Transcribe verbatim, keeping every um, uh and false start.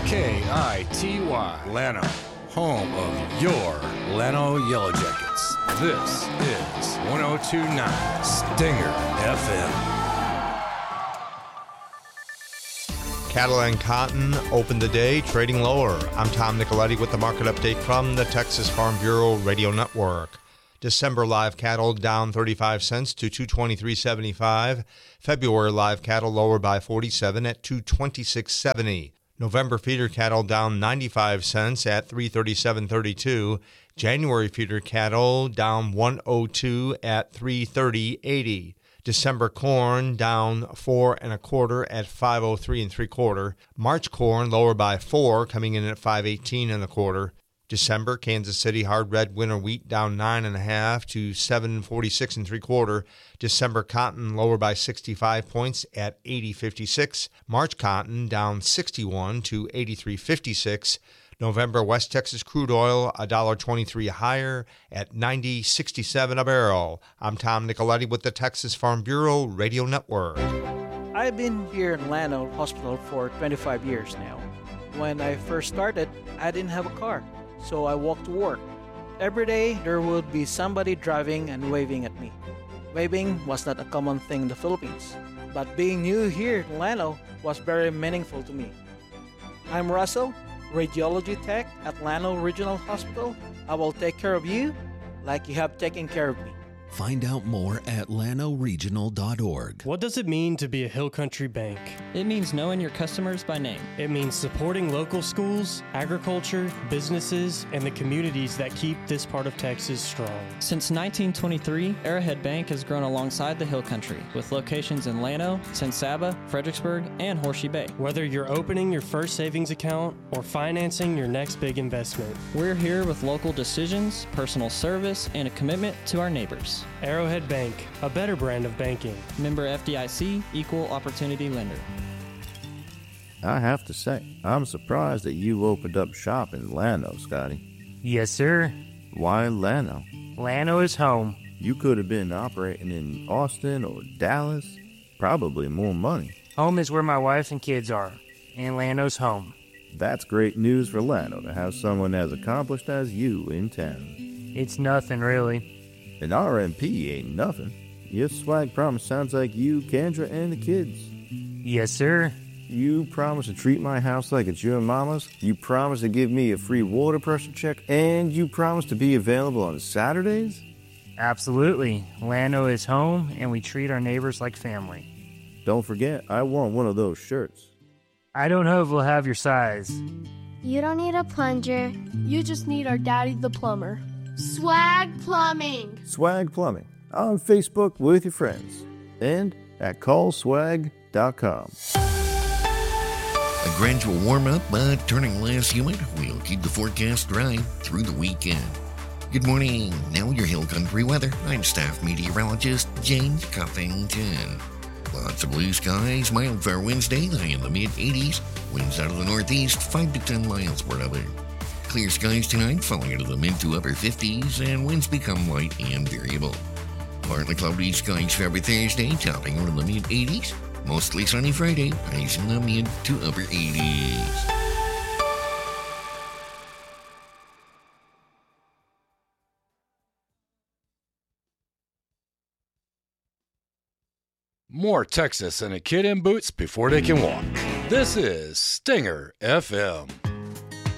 K I T Y, Llano, home of your Llano Yellow Jackets. This is one oh two point nine Stinger F M. Cattle and cotton opened the day trading lower. I'm Tom Nicoletti with the market update from the Texas Farm Bureau Radio Network. December live cattle down thirty-five cents to two twenty-three seventy-five. February live cattle lower by forty-seven at two twenty-six seventy. November feeder cattle down ninety-five cents at three thirty-seven thirty-two. January feeder cattle down one oh two at three thirty eighty. December corn down four and a quarter at five oh three and three quarter. March corn lower by four, coming in at five eighteen and a quarter. December Kansas City hard red winter wheat down nine and a half to seven forty-six and three quarter. December cotton lower by sixty-five points at eighty fifty-six. March cotton down sixty-one to eighty-three fifty-six. November West Texas crude oil one dollar twenty-three higher at ninety sixty-seven a barrel. I'm Tom Nicoletti with the Texas Farm Bureau Radio Network. I've been here in Llano Hospital for twenty-five years now. When I first started, I didn't have a car, so I walked to work. Every day, there would be somebody driving and waving at me. Waving was not a common thing in the Philippines, but being new here in Llano was very meaningful to me. I'm Russell, Radiology Tech at Llano Regional Hospital. I will take care of you like you have taken care of me. Find out more at llano regional dot org. What does it mean to be a Hill Country bank? It means knowing your customers by name. It means supporting local schools, agriculture, businesses, and the communities that keep this part of Texas strong. Since nineteen twenty-three, Arrowhead Bank has grown alongside the Hill Country with locations in Llano, San Saba, Fredericksburg, and Horseshoe Bay. Whether you're opening your first savings account or financing your next big investment, we're here with local decisions, personal service, and a commitment to our neighbors. Arrowhead Bank, a better brand of banking. Member F D I C, Equal Opportunity Lender. I have to say, I'm surprised that you opened up shop in Llano, Scotty. Yes, sir. Why Llano? Llano is home. You could have been operating in Austin or Dallas. Probably more money. Home is where my wife and kids are, and Llano's home. That's great news for Llano to have someone as accomplished as you in town. It's nothing, really. An R M P ain't nothing. Your swag promise sounds like you, Kendra, and the kids. Yes, sir. You promise to treat my house like it's your mama's. You promise to give me a free water pressure check. And you promise to be available on Saturdays? Absolutely. Llano is home, and we treat our neighbors like family. Don't forget, I want one of those shirts. I don't know if we'll have your size. You don't need a plunger. You just need our daddy the plumber. Swag Plumbing. Swag Plumbing. On Facebook with your friends. And at call swag dot com. A gradual warm-up, but turning less humid. We'll keep the forecast dry through the weekend. Good morning. Now your Hill Country weather. I'm staff meteorologist James Cuffington. Lots of blue skies, mild fair Wednesday, high in the mid-eighties. Winds out of the northeast, five to ten miles per hour. Clear skies tonight, falling into the mid to upper fifties, and winds become light and variable. Partly cloudy skies for every Thursday, topping out in the mid-eighties. Mostly sunny Friday, highs in the mid to upper eighties. More Texas and a kid in boots before they can walk. This is Stinger F M.